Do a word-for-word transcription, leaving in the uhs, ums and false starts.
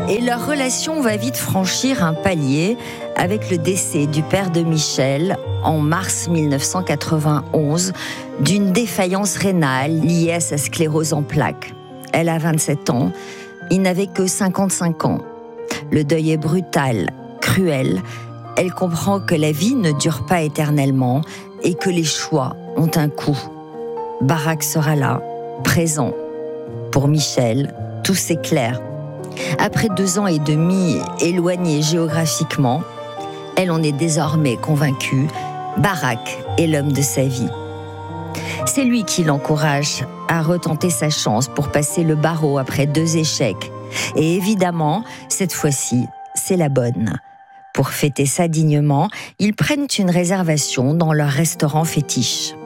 Et leur relation va vite franchir un palier avec le décès du père de Michel en mars mille neuf cent quatre-vingt-onze d'une défaillance rénale liée à sa sclérose en plaques. Elle a vingt-sept ans, il n'avait que cinquante-cinq ans. Le deuil est brutal, cruel. Elle comprend que la vie ne dure pas éternellement et que les choix ont un coût. Barak sera là, présent. Pour Michel, tout s'éclaire. Après deux ans et demi éloignés géographiquement, elle en est désormais convaincue, Barak est l'homme de sa vie. C'est lui qui l'encourage à retenter sa chance pour passer le barreau après deux échecs. Et évidemment, cette fois-ci, c'est la bonne. Pour fêter ça dignement, ils prennent une réservation dans leur restaurant fétiche.